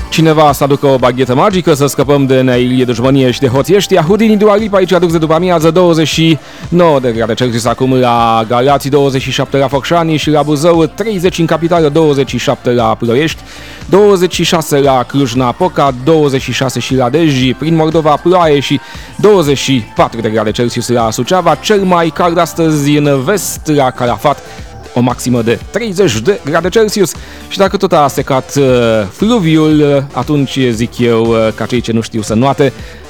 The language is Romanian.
cineva să aducă o baghetă magică, să scăpăm de neilie, dușmănie și de hoțiești. Houdini, Dua Lipa aici aduc de după amiază, 29 de grade Celsius acum la Galați, 27 la Focșani și la Buzău, 30 în capitală, 27 la Ploiești, 26 la Cluj-Napoca, 26 și la Dej, prin Moldova ploaie și 24 de grade Celsius la Suceava, cel mai cald astăzi în vest la Calafat, o maximă de 30 de grade Celsius. Și dacă tot a secat fluviul, atunci zic eu, ca cei ce nu știu să nuate,